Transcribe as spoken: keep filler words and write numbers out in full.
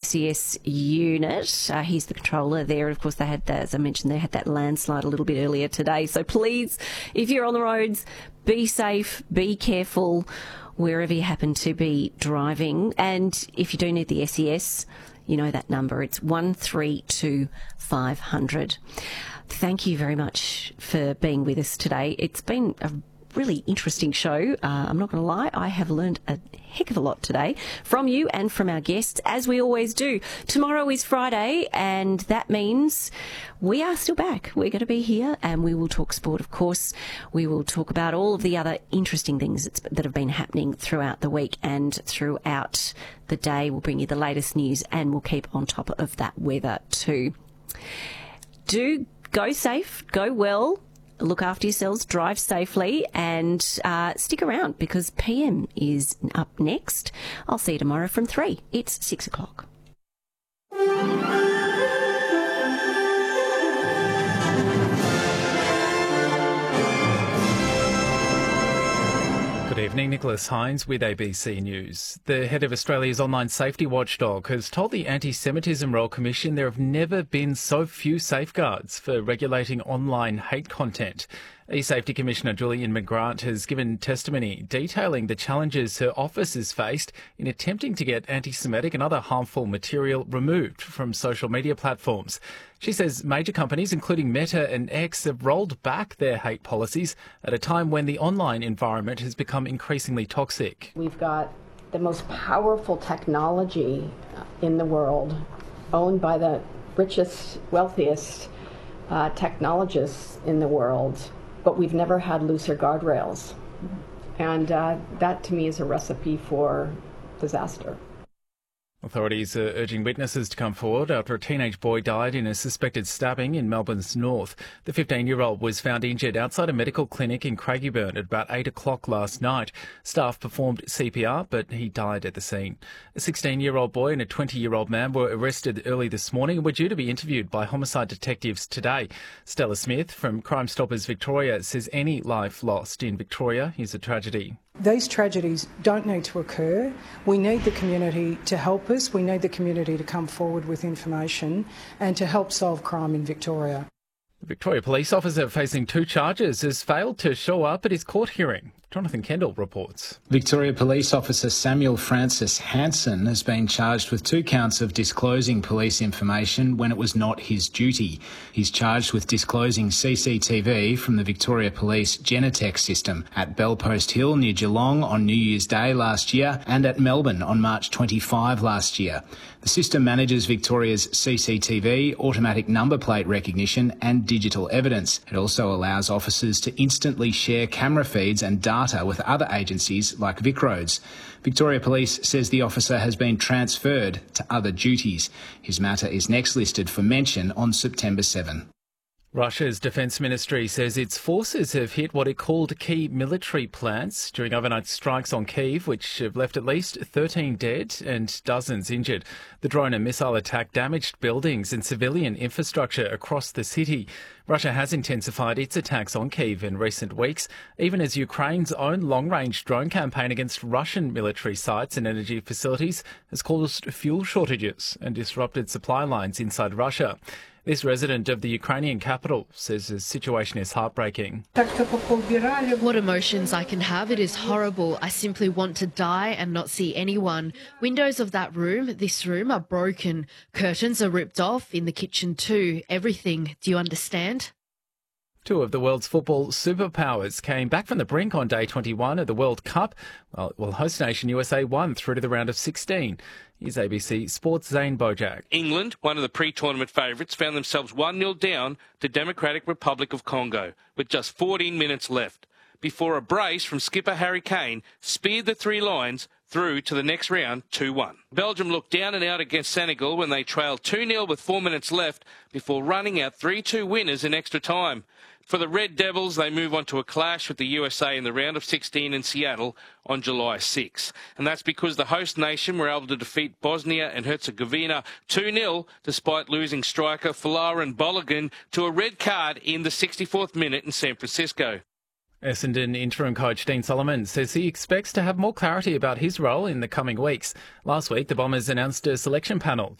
C S unit. Uh, he's the controller there. Of course, they had that, as I mentioned, they had that landslide a little bit earlier today. So please, if you're on the roads, be safe, be careful wherever you happen to be driving. And if you do need the S E S, you know that number. It's one three two five hundred. Thank you very much for being with us today. It's been a really interesting show. Uh, I'm not going to lie, I have learned a heck of a lot today from you and from our guests, as we always do. Tomorrow is Friday, and that means we are still back. We're going to be here, and we will talk sport, of course. We will talk about all of the other interesting things that's, that have been happening throughout the week and throughout the day. We'll bring you the latest news, and we'll keep on top of that weather too. Do go safe, go well. Look after yourselves, drive safely, and uh, stick around because P M is up next. I'll see you tomorrow from three. It's six o'clock. Good evening, Nicholas Hines with A B C News. The head of Australia's online safety watchdog has told the Anti-Semitism Royal Commission there have never been so few safeguards for regulating online hate content. E-Safety Commissioner Julian McGrath has given testimony detailing the challenges her office has faced in attempting to get anti-Semitic and other harmful material removed from social media platforms. She says major companies, including Meta and X, have rolled back their hate policies at a time when the online environment has become increasingly toxic. We've got the most powerful technology in the world, owned by the richest, wealthiest uh, technologists in the world, but we've never had looser guardrails. And uh, that, to me, is a recipe for disaster. Authorities are urging witnesses to come forward after a teenage boy died in a suspected stabbing in Melbourne's north. The fifteen-year-old was found injured outside a medical clinic in Craigieburn at about eight o'clock last night. Staff performed C P R, but he died at the scene. A sixteen-year-old boy and a twenty-year-old man were arrested early this morning and were due to be interviewed by homicide detectives today. Stella Smith from Crime Stoppers Victoria says any life lost in Victoria is a tragedy. These tragedies don't need to occur. We need the community to help us. We need the community to come forward with information and to help solve crime in Victoria. The Victoria police officer facing two charges has failed to show up at his court hearing. Jonathan Kendall reports. Victoria Police Officer Samuel Francis Hanson has been charged with two counts of disclosing police information when it was not his duty. He's charged with disclosing C C T V from the Victoria Police Genetec system at Bellpost Hill near Geelong on New Year's Day last year and at Melbourne on March twenty-fifth last year. The system manages Victoria's C C T V, automatic number plate recognition and digital evidence. It also allows officers to instantly share camera feeds and data with other agencies like VicRoads. Victoria Police says the officer has been transferred to other duties. His matter is next listed for mention on September seventh. Russia's defence ministry says its forces have hit what it called key military plants during overnight strikes on Kyiv, which have left at least thirteen dead and dozens injured. The drone and missile attack damaged buildings and civilian infrastructure across the city. Russia has intensified its attacks on Kyiv in recent weeks, even as Ukraine's own long-range drone campaign against Russian military sites and energy facilities has caused fuel shortages and disrupted supply lines inside Russia. This resident of the Ukrainian capital says the situation is heartbreaking. What emotions I can have, it is horrible. I simply want to die and not see anyone. Windows of that room, this room, are broken. Curtains are ripped off, in the kitchen too. Everything. Do you understand? Two of the world's football superpowers came back from the brink on day twenty-one of the World Cup, while well, host nation U S A won through to the round of sixteen. Here's A B C Sports' Zane Bojack. England, one of the pre-tournament favourites, found themselves one nil down to Democratic Republic of Congo with just fourteen minutes left, before a brace from skipper Harry Kane speared the three lions through to the next round two one. Belgium looked down and out against Senegal when they trailed two nil with four minutes left before running out three two winners in extra time. For the Red Devils, they move on to a clash with the U S A in the round of sixteen in Seattle on July sixth. And that's because the host nation were able to defeat Bosnia and Herzegovina two nil despite losing striker Folarin Balogun to a red card in the sixty-fourth minute in San Francisco. Essendon interim coach Dean Solomon says he expects to have more clarity about his role in the coming weeks. Last week, the Bombers announced a selection panel